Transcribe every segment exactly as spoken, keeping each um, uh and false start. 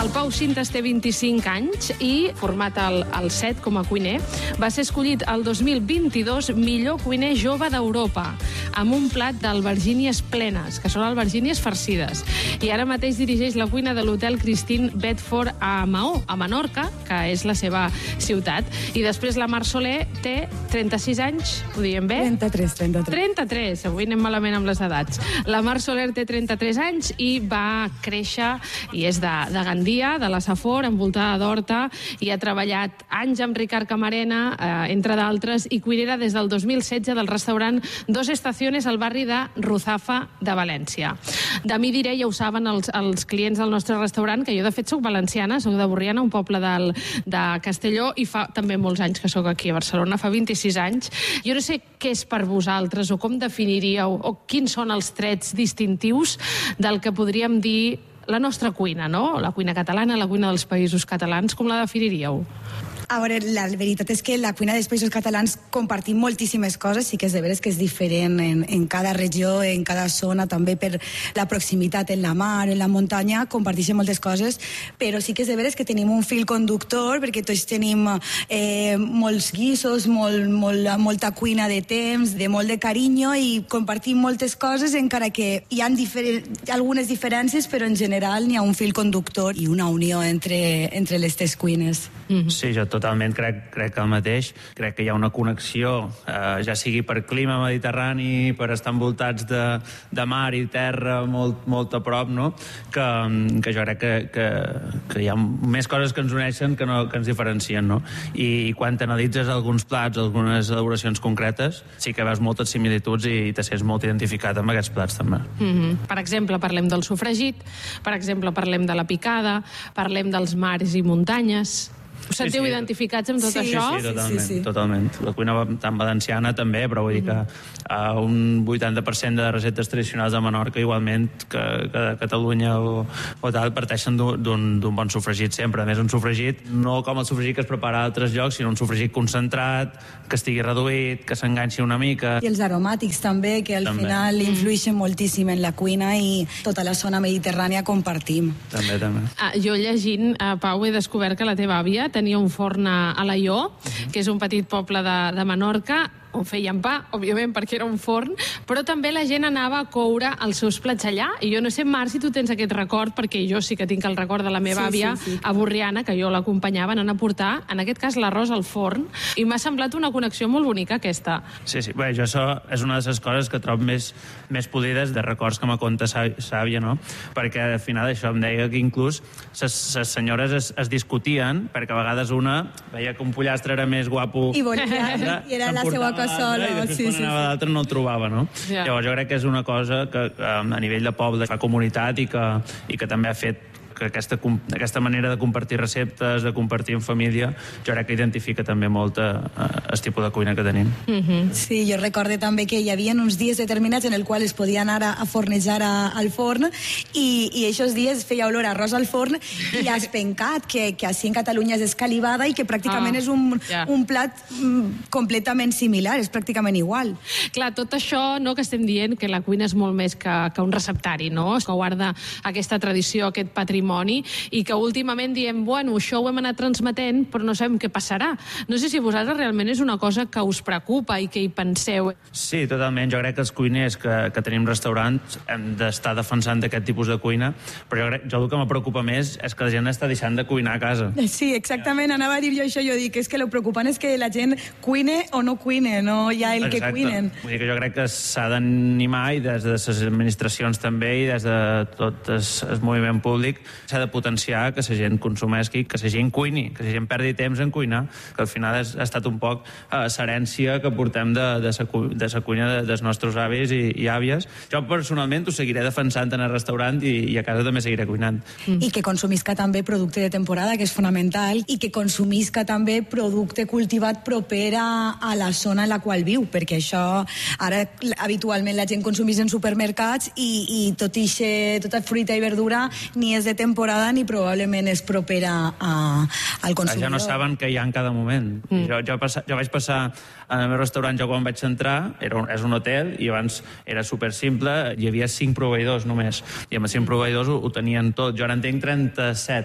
El Pau Cintas té vint-i-cinc anys i, format al, al set com a cuiner, va ser escollit el dos mil vint-i-dos millor cuiner jove d'Europa, amb un plat d'albergínies plenes, que són albergínies farcides. I ara mateix dirigeix la cuina de l'hotel Christine Bedford a Maó, a Menorca, que és la seva ciutat. I després la Mar Soler té trenta-sis anys, ho diem bé? trenta-tres, trenta-tres. trenta-tres, avui anem malament amb les edats. La Mar Soler té trenta-tres anys i va créixer, i és de, de Gandia, de la Safor, envoltada d'horta, i ha treballat anys amb Ricard Camarena, eh, entre d'altres, i cuinera des del dos mil setze del restaurant Dos Estaciones al barri de Ruzafa de València. De mi diré, ja ho saben els, els clients del nostre restaurant, que jo de fet soc valenciana, soc de Borriana, un poble del, de Castelló, i fa també molts anys que sóc aquí a Barcelona, fa vint-i-sis anys. Jo no sé què és per vosaltres, o com definiríeu, o quins són els trets distintius del que podríem dir la nostra cuina, no? La cuina catalana, la cuina dels països catalans, com la definiríeu? A veure, la veritat és que la cuina dels països catalans compartim moltíssimes coses, sí que és de veres que és diferent en, en cada regió, en cada zona, també per la proximitat en la mar, en la muntanya, comparteixen moltes coses, però sí que és de veres que tenim un fil conductor, perquè tots tenim eh, molts guissos, molt, molt, molta cuina de temps, de molt de carinyo, i compartim moltes coses, encara que hi ha difer algunes diferències, però en general n'hi ha un fil conductor i una unió entre, entre les tres cuines. Mm-hmm. Sí, jo totalment crec, crec el mateix. Crec que hi ha una connexió, eh, ja sigui per clima mediterrani, per estar envoltats de, de mar i terra molt, molt a prop, no? que, que jo crec que, que, que hi ha més coses que ens uneixen que, no, que ens diferencien. No? I, I quan analitzes alguns plats, algunes elaboracions concretes, sí que veus moltes similituds i te sents molt identificat amb aquests plats també. Mm-hmm. Per exemple, parlem del sofregit, per exemple, parlem de la picada, parlem dels mars i muntanyes. Us sentiu sí, sí. identificats amb tot sí, això? Sí, sí, totalment, sí, sí. totalment. La cuina tan valenciana també, però vull dir que uh, un vuitanta per cent de receptes tradicionals de Menorca, igualment que, que de Catalunya o, o tal, parteixen d'un bon sofregit sempre. A més, un sofregit no com el sofregit que es prepara a altres llocs, sinó un sofregit concentrat, que estigui reduït, que s'enganxi una mica. I els aromàtics també, que al també. final influeixen moltíssim en la cuina, i tota la zona mediterrània compartim. També, també. Ah, jo llegint, uh, Pau, he descobert que la teva àvia tenia un forn a Alaió, uh-huh. que és un petit poble de, de Menorca, on feien pa, òbviament, perquè era un forn, però també la gent anava a coure els seus plats allà, i jo no sé, Marc, si tu tens aquest record, perquè jo sí que tinc el record de la meva sí, àvia sí, sí. a Borriana, que jo l'acompanyava anant a portar, en aquest cas, l'arròs al forn, i m'ha semblat una connexió molt bonica, aquesta. Sí, sí, bé, jo això és una de les coses que trobo més, més polides de records que me conta sàvia, no? Perquè al final això em deia que inclús les senyores es, es discutien, perquè a vegades una veia que un pollastre era més guapo i volia, i era la seva solo, i després sí, quan sí, anava sí. d'altre no el trobava, no? Yeah. Llavors jo crec que és una cosa que, que a nivell de poble fa comunitat i que, i que també ha fet que aquesta, aquesta manera de compartir receptes, de compartir en família, jo crec que identifica també molt eh, el tipus de cuina que tenim. Mm-hmm. Sí, jo recorde també que hi havia uns dies determinats en el qual es podia anar a, a fornejar a, al forn, i, i aquests dies feia olor a arròs al forn i a espencat, que, que així en Catalunya és escalivada i que pràcticament ah, és un, yeah. un plat mm, completament similar, és pràcticament igual. Clar, tot això, no, que estem dient que la cuina és molt més que, que un receptari, no? Que guarda aquesta tradició, aquest patrimoni, i que últimament diem, bueno, això ho hem anat transmetent, però no sabem què passarà. No sé si vosaltres realment és una cosa que us preocupa i que hi penseu. Sí, totalment. Jo crec que els cuiners que, que tenim restaurants hem d'estar defensant aquest tipus de cuina, però jo, crec, jo el que me preocupa més és que la gent està deixant de cuinar a casa. Sí, exactament, anava a dir jo això, jo dic, és que el preocupant és que la gent cuine o no cuine, no hi ha el Exacte. que cuinen. Vull dir que jo crec que s'ha d'animar, i des de les administracions també, i des de tot el, el moviment públic, s'ha de potenciar que la gent consumeixi, que la gent cuini, que la gent perdi temps en cuinar, que al final ha estat un poc eh, l'herència que portem de, de, sa, de la cuina de, dels nostres avis i, i àvies. Jo personalment ho seguiré defensant en el restaurant i, i a casa també seguiré cuinant. Mm. I que consumisca també producte de temporada, que és fonamental, i que consumisca també producte cultivat proper a, a la zona en la qual viu, perquè això ara habitualment la gent consumís en supermercats i, i tot ixe, tota fruita i verdura ni és de temporada ni probablement és propera a, al consumidor. Ja no saben què hi ha en cada moment. Mm. Jo, jo, passa, jo vaig passar al meu restaurant, jo quan vaig entrar, era un, és un hotel, i abans era super simple, hi havia cinc proveïdors només, i amb els cinc proveïdors ho, ho tenien tot. Jo ara en tinc trenta-set.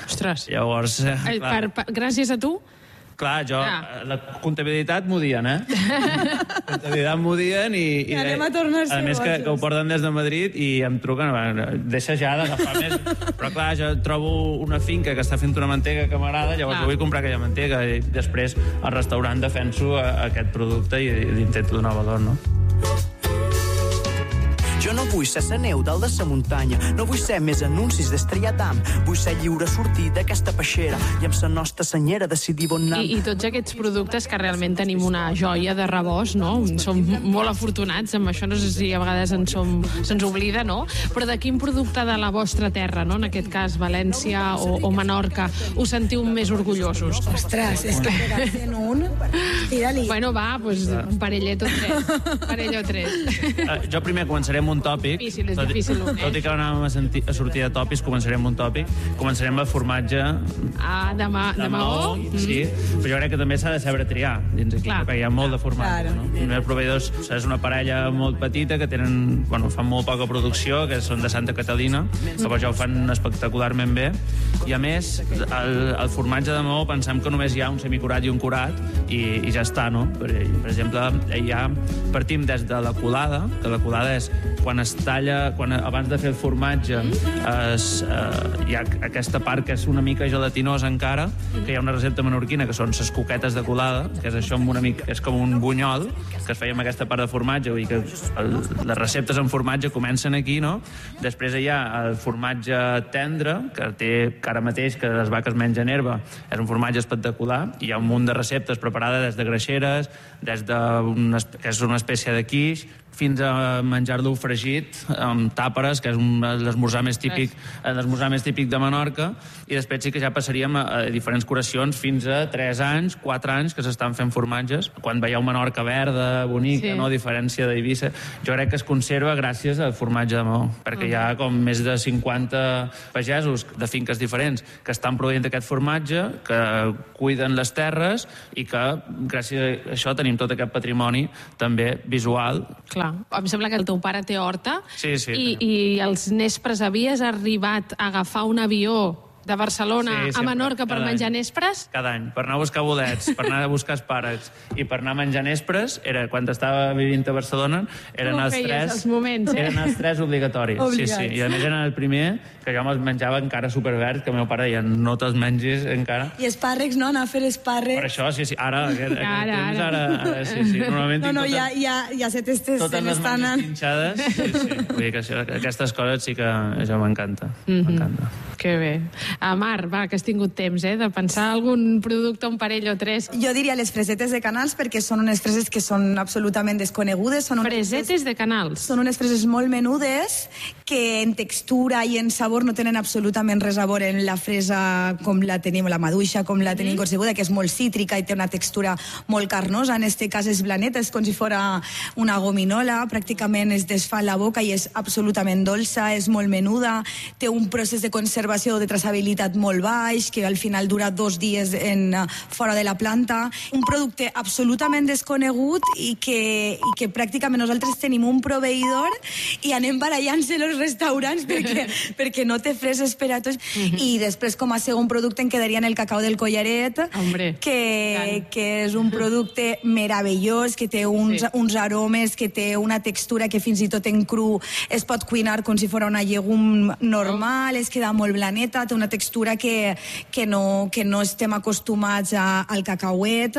Ostres. Llavors, eh, Ai, clar, per, per, gràcies a tu? clar, jo, Ah. la comptabilitat m'ho dien, eh? La comptabilitat m'ho dien i... i I anem a tornar a ser A més que, bojos. que ho porten des de Madrid i em truquen, bueno, deixa ja d'agafar més... Però clar, jo trobo una finca que està fent una mantega que m'agrada, llavors Clar. jo vull comprar aquella mantega i després al restaurant defenso a, a aquest producte i, i intento donar valor, no? Jo no vull ser la neu dalt de la muntanya, no vull ser més anuncis d'estrella d'am, vull ser lliure sortir d'aquesta peixera i amb la nostra senyera decidir on anar. I, I tots aquests productes que realment tenim una joia de rebost, no? Som molt afortunats amb això, no sé si a vegades ens som, se'ns oblida, no? Però de quin producte de la vostra terra, no? En aquest cas València o, o Menorca, us sentiu més orgullosos? Ostres, és que pegar-se en un... Tira-li. Bueno, va, pues, un parellet o tres. Un parell o tres. Uh, jo primer començaré amb un tòpic. Difícil, és tot, difícil, un, eh? tot i que anàvem a, sentir, a sortir de tòpics, començarem amb un tòpic. Començarem amb formatge Ah, de, ma, de, de Maó? Maó, sí, però jo crec que també s'ha de saber triar dins aquí, Clar. perquè hi ha molt de formatge, Clar. no? I els proveïdors, és una parella molt petita que tenen, bueno, fan molt poca producció, que són de Santa Catalina, llavors ja ho fan espectacularment bé, i a més, el, el formatge de Maó pensem que només hi ha un semicurat i un curat, i, i ja està, no? Per, per exemple, ja partim des de la colada, que la colada és quan es talla, quan abans de fer el formatge es, eh, hi ha aquesta part que és una mica gelatinosa encara, que hi ha una recepta menorquina que són les coquetes de colada, que és això amb una mica, és com un bunyol que es feia amb aquesta part de formatge, vull dir que el, les receptes en formatge comencen aquí, no? Després hi ha el formatge tendre, que té que ara mateix que les vaques mengen herba, és un formatge espectacular, i hi ha un munt de receptes preparades des de greixeres, des de una, que és una espècie de quiche, fins a menjar-lo fregit amb tàperes, que és un, l'esmorzar més típic l'esmorzar més típic de Menorca, i després sí que ja passaríem a, a diferents curacions fins a tres anys, quatre anys que s'estan fent formatges. Quan veieu Menorca verda, bonica, Sí. no? A diferència d'Eivissa, jo crec que es conserva gràcies al formatge de Maó, perquè hi ha com més de cinquanta pagesos de finques diferents que estan produint aquest formatge, que cuiden les terres i que gràcies a això tenim tot aquest patrimoni també visual. Clar. Em sembla que el teu pare té horta Sí, sí, i, tenim. i els nespres havies arribat a agafar un avió de Barcelona Sí, a sempre, Menorca per cada menjar any. nespres? Cada any, per anar a buscar bolets, per anar a buscar espàrrecs i per anar a menjar nespres, era, quan estava vivint a Barcelona, eren Com ho els feies, tres... els moments, eh? Eren els tres obligatoris. Obligats. Sí, sí. I a més eren el primer que jo me'ls menjava encara superverds, que el meu pare deia, no te'ls mengis encara. I espàrrecs, no? Anar a fer Per espàrrecs. això, sí, sí, ara, aquest, aquest Ara, temps, ara. ara, ara, sí, sí. Normalment No, no, tinc ja, totes, ja, ja se t'estes... totes les estan mans pinxades. Sí, sí. Vull dir que això, aquestes coses sí que això m'encanta. Mhm. M'encanta. Que bé. A Mar, va, que has tingut temps, eh, de pensar algun producte, un parell o tres. Jo diria les fresetes de canals perquè són unes freses que són absolutament desconegudes. Són unes Fresetes de canals. Són unes freses molt menudes que en textura i en sabor no tenen absolutament res a veure en la fresa com la tenim, la maduixa, com la tenim concebuda, que és molt cítrica i té una textura molt carnosa. En este cas és blaneta, és com si fora una gominola, pràcticament es desfà en la boca i és absolutament dolça, és molt menuda, té un procés de conservació o de traçabilitat molt baix, que al final dura dos dies en, fora de la planta. Un producte absolutament desconegut i que, i que pràcticament nosaltres tenim un proveïdor i anem barallant-se els restaurants perquè, perquè no té freses per a tots. Uh-huh. I després, com a segon producte, en quedaria en el cacau del Collaret, Hombre, que, que és un producte meravellós, que té uns, Sí. sí. uns aromes, que té una textura que fins i tot en cru es pot cuinar com si fos una llegum normal, es queda molt blaneta, té una textura que, que, no, que no estem acostumats a, al cacauet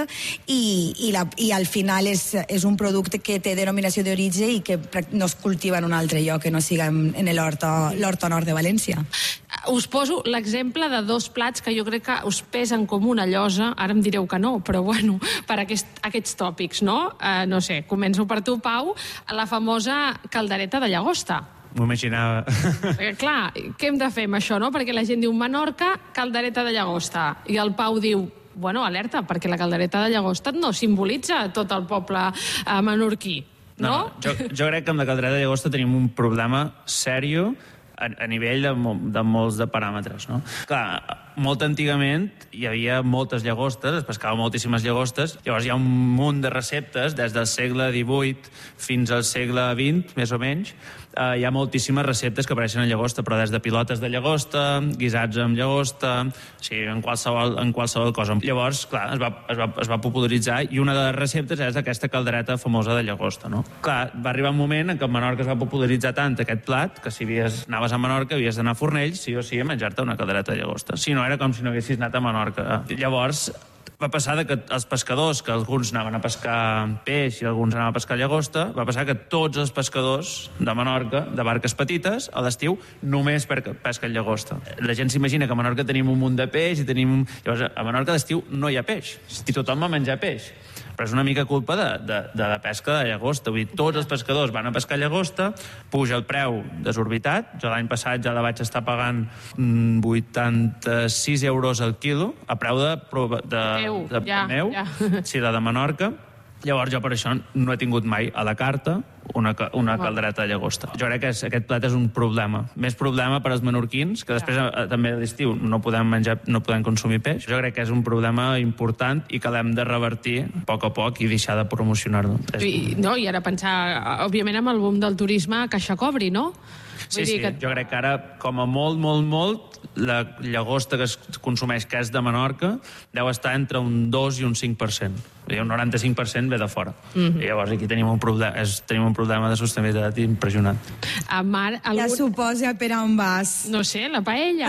i, i, la, i al final és, és un producte que té denominació d'origen i que prac- no es cultiva en un altre lloc que no siga en, en l'horta l'horta nord de València. Us poso l'exemple de dos plats que jo crec que us pesen com una llosa, ara em direu que no, però bueno, per aquest, aquests tòpics, no? Uh, no sé, començo per tu, Pau, la famosa caldereta de llagosta. M'ho imaginava. Perquè, clar, què hem de fer amb això, no? Perquè la gent diu Menorca, caldereta de llagosta, i el Pau diu, bueno, alerta, perquè la caldereta de llagosta no simbolitza tot el poble uh, menorquí, no? No, jo, jo crec que amb la caldereta de llagosta tenim un problema sèrio a, a nivell de, mo- de molts de paràmetres, no? Clar, molt antigament hi havia moltes llagostes, es pescaven moltíssimes llagostes, llavors hi ha un munt de receptes, des del segle divuit fins al segle vint, més o menys, eh, hi ha moltíssimes receptes que apareixen en llagosta, però des de pilotes de llagosta, guisats amb llagosta, o sigui, en qualsevol, en qualsevol cosa. Llavors, clar, es va, es, va, es va popularitzar i una de les receptes és aquesta caldereta famosa de llagosta, no? Clar, va arribar un moment en què a Menorca es va popularitzar tant aquest plat que si havies, anaves a Menorca havies d'anar a Fornells, sí o sí, a menjar-te una caldereta de llagosta. Si no, era com si no haguessis anat a Menorca. Llavors, va passar que els pescadors, que alguns anaven a pescar peix i alguns anaven a pescar llagosta, va passar que tots els pescadors de Menorca, de barques petites, a l'estiu, només pesquen llagosta. La gent s'imagina que a Menorca tenim un munt de peix i tenim... Llavors, a Menorca a l'estiu no hi ha peix. I tothom va menjar peix. Però és una mica culpa de, de, de la pesca de llagosta. Vull dir, tots els pescadors van a pescar llagosta, puja el preu desorbitat. Jo l'any passat ja la vaig estar pagant vuitanta-sis euros al quilo, a preu de, de, meu, de, ja, meu, ja. Sí, la de Menorca. Llavors jo per això no he tingut mai a la carta una, una caldereta de llagosta. Jo crec que és, aquest plat és un problema. Més problema per als menorquins, que després ja. també a l'estiu no podem menjar, no podem consumir peix. Jo crec que és un problema important i que l'hem de revertir a poc a poc i deixar de promocionar-lo. I, no, i ara pensar, òbviament, amb el boom del turisme, que això cobri, no? Sí, Vull sí, dir que... jo crec que ara, com a molt, molt, molt, la llagosta que es consumeix, que és de Menorca, deu estar entre un dos i un cinc per cent. Un noranta-cinc per cent ve de fora. Mm-hmm. I llavors aquí tenim un problema, és, tenim un problema de sostenibilitat impressionant. A Mar, algun... Ja suposa per a on vas. No sé, la paella.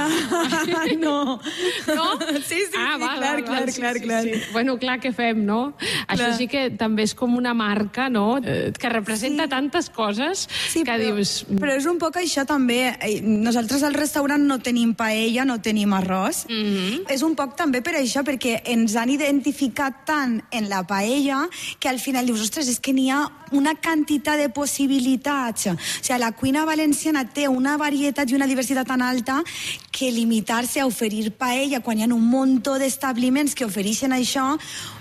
no. No? Sí, sí, ah, sí, val, clar, val, clar, val, sí, clar, sí, clar. Sí. Bueno, clar, què fem, no? Clar. Això sí que també és com una marca, no?, eh, que representa sí. tantes coses sí, que però, dius... Però és un poc això també. Nosaltres al restaurant no tenim paella, no tenim arròs. Mm-hmm. És un poc també per això, perquè ens han identificat tant en la paella que al final dius, ostres, és que n'hi ha una quantitat de possibilitats. O sigui, la cuina valenciana té una varietat i una diversitat tan alta que limitar-se a oferir paella quan hi ha un munt d'establiments que ofereixen això,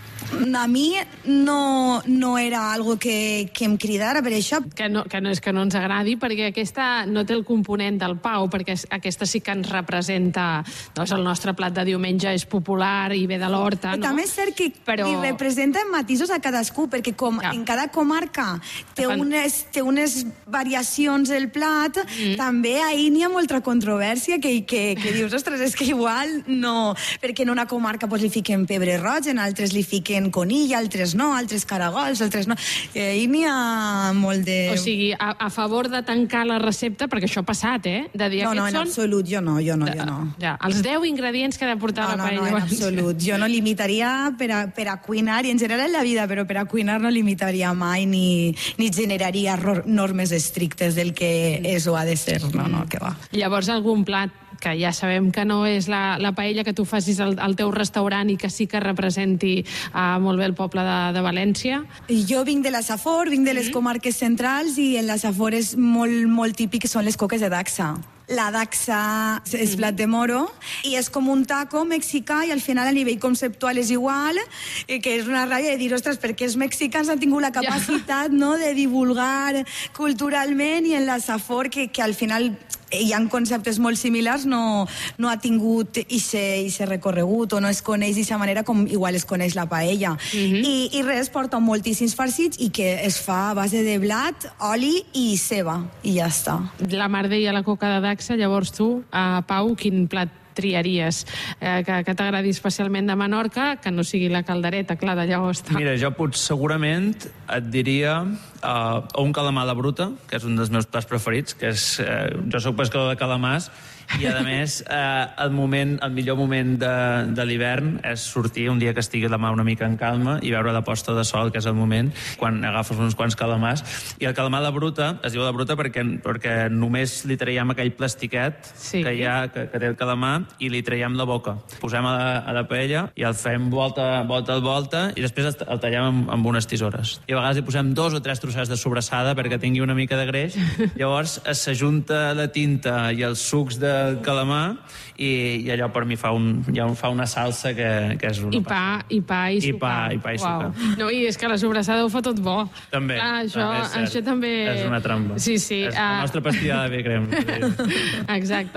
a mi no, no era algo que, que em cridara per això. Que no, que no és que no ens agradi, perquè aquesta no té el component del pau, perquè aquesta sí que ens representa, doncs el nostre plat de diumenge és popular i ve de l'horta, no? També és cert que Però... li representa matisos a cadascú, perquè com ja. en cada comarca té, Fan... unes, té unes variacions del plat, mm. també ahir n'hi ha molta controvèrsia que, que, que dius, ostres, és que igual no... Perquè en una comarca pues, li fiquen pebre roig, en altres li fiquen conilla, altres no, altres caragols, altres no. I ahir n'hi ha molt de... O sigui, a, a favor de tancar la recepta, perquè això ha passat, eh? De dir, no, no, en són... absolut, jo no, jo no, jo no. Ja, els deu ingredients que ha de portar no, la paella. No, no, en absolut. Jo no limitaria per a, per a cuinar, i en general en la vida, però per a cuinar no limitaria mai ni, ni generaria normes estrictes del que és o ha de ser. No, no, que va. Llavors, algun plat que ja sabem que no és la, la paella que tu facis al, al teu restaurant i que sí que representi uh, molt bé el poble de, de València? Jo vinc de la Safor, vinc de les mm-hmm. comarques centrals, i en la Safor és molt, molt típic que són les coques de dacsa. La dacsa és plat de moro i és com un taco mexicà, i al final a nivell conceptual és igual, i que és una ràbia de dir, ostres, perquè els mexicans han tingut la capacitat ja. no, de divulgar culturalment, i en la Safor, que, que al final hi ha conceptes molt similars, no, no ha tingut aquest recorregut o no es coneix d'aquesta manera com igual es coneix la paella. Mm-hmm. I, I res, porta moltíssims farcits i que es fa a base de blat, oli i ceba, i ja està. La Mar deia la coca de dacsa, llavors tu, uh, Pau, quin plat triaries eh, que, que t'agradi especialment de Menorca, que no sigui la caldereta, clar, de llagosta? Mira, jo potser segurament et diria uh, un calamar a la bruta, que és un dels meus plats preferits, que és... Uh, jo soc pescador de calamars, i a més eh, el moment, el millor moment de, de l'hivern és sortir un dia que estigui la mà una mica en calma i veure la posta de sol, que és el moment quan agafes uns quants calamars. I el calamar a la bruta es diu a la bruta perquè, perquè només li traiem aquell plastiquet sí. que hi ha, que, que té el calamar, i li traiem la boca. Posem a la, a la paella i el fem volta, volta al volta, i després el tallem amb, amb unes tisores. I a vegades hi posem dos o tres trossets de sobrassada perquè tingui una mica de greix. Llavors s'ajunta la tinta i els sucs de el calamar, i, i allò per mi fa, un, ja fa una salsa que, que és una... I pa, i pa i sucar. I pa, i pa i sucar. Wow. No, i és que la sobrassada ho fa tot bo. També, ah, això, també és cert. Això també... És una trampa. Sí, sí. És uh... la nostra pastilla de bé, crem. Exacte.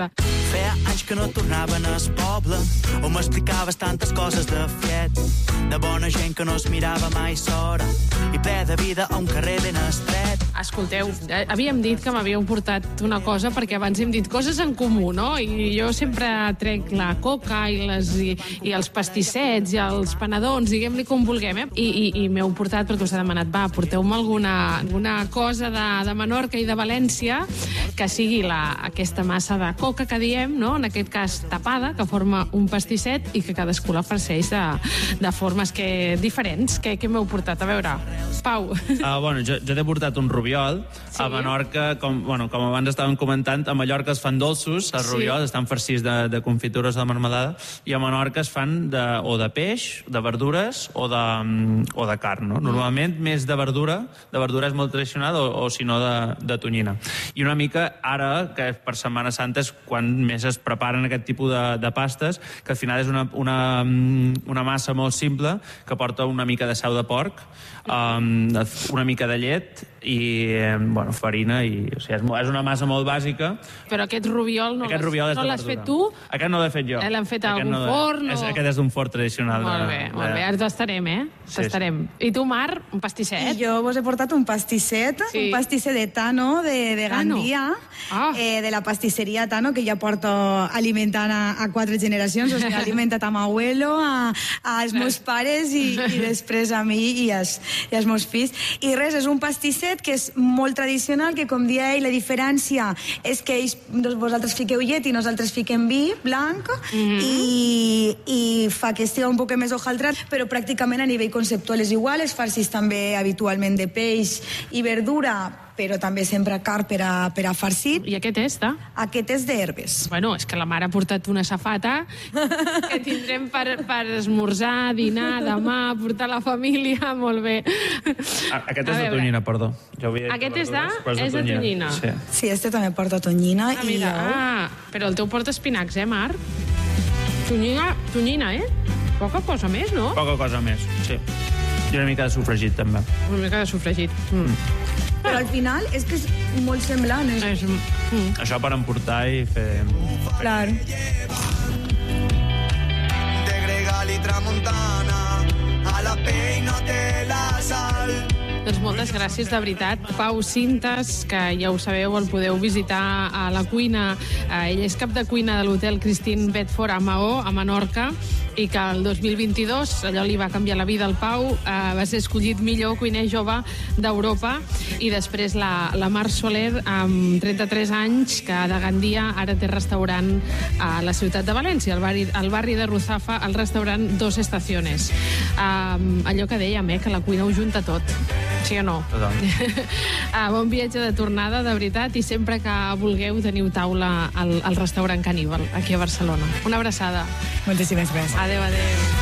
Feia anys que no tornaven al poble, on m'explicaves tantes coses de fet, de bona gent que no es mirava mai sola, i ple de vida a un carrer ben estret. Escolteu, havíem dit que m'havíeu portat una cosa, perquè abans hem dit coses en comú, no? I jo sempre trec la coca i, les, i, i els pastissets i els panadons, diguem-li com vulguem, eh? I, i, i m'heu portat, perquè us he demanat, va, porteu-me alguna, alguna cosa de, de Menorca i de València que sigui la, aquesta massa de coca que diem, no? En aquest cas tapada, que forma un pastisset i que cadascú la farceix de, de formes que, diferents. Què, què m'heu portat? A veure, Pau. Uh, bueno, jo, jo t'he portat un rubiol. Sí. A Menorca, com, bueno, com abans estàvem comentant, a Mallorca es fan dolços, els rubiols sí. estan farcits de, de confitures de marmelada, i a Menorca es fan de, o de peix, de verdures o de, o de carn, no? Normalment més de verdura, de verdura és molt tradicional, o, o si no de, de tonyina. I una mica ara, que per Setmana Santa és quan més es preparen aquest tipus de, de pastes, que al final és una, una, una massa molt simple, que porta una mica de sau de porc, um, una mica de llet i bueno, farina i, o sigui, és, és una massa molt bàsica. Però aquest rubiol no aquest rubiol no l'has fet tu? Aquest no l'he fet jo. L'han fet a algun no forn? És, o... Aquest és d'un forn tradicional. Molt bé, de, molt bé, ara t'estarem, eh? Sí, t'estarem. sí. I tu, Mar, un pastisset? I jo vos he portat un pastisset, sí. un pastisset de Tano, de, de Gandia, ah. eh, de la pastisseria Tano, que ja porto alimentant a, a quatre generacions, o sigui, he alimentat a m'abuelo, a, als meus pares i, i després a mi i als, i als meus fills. I res, és un pastisset que és molt tradicional, que com dia ell, la diferència és que ells, vosaltres fiqueu llet i nosaltres fiquem vi blanc, mm-hmm. i, i fa que estigui un poc més hojaldrat, però pràcticament a nivell conceptual és igual, es farcís també habitualment de peix i verdura, però també sempre carn per a, per a farcir. I aquest és, de? Aquest és d'herbes. Bueno, és que la mare ha portat una safata que tindrem per, per esmorzar, dinar, demà, portar la família, molt bé. Ah, aquest és de tonyina, perdó. Jo aquest és de? És de tonyina. Sí. sí, este també porta tonyina. Ah, mira, i ah, però el teu porta espinacs, eh, Marc? Tonyina, tonyina, eh? Poca cosa més, no? Poca cosa més, sí. I una mica de sofregit, també. Una mica de sofregit. Mm. Però al final és que és molt semblant. És... és... Mm. Això per emportar i fer... Clar. De Gregal i Tramuntana, a la pell no té la sal. Doncs moltes gràcies, de veritat. Pau Cintas, que ja ho sabeu, el podeu visitar a la cuina. Ell és cap de cuina de l'hotel Christine Bedford a Maó, a Menorca, i que el dos mil vint-i-dos, allò li va canviar la vida al Pau, eh, va ser escollit millor cuiner jove d'Europa, i després la, la Mar Soler, amb trenta-tres anys, que de Gandia ara té restaurant a la ciutat de València, al barri, al barri de Ruzafa, el restaurant Dos Estaciones. Eh, allò que dèiem, eh, que la cuina ho junta tot. Sí o no? ah, bon viatge de tornada, de veritat, i sempre que vulgueu teniu taula al, al restaurant Caníbal, aquí a Barcelona. Una abraçada. Moltíssimes gràcies. Adéu, adéu.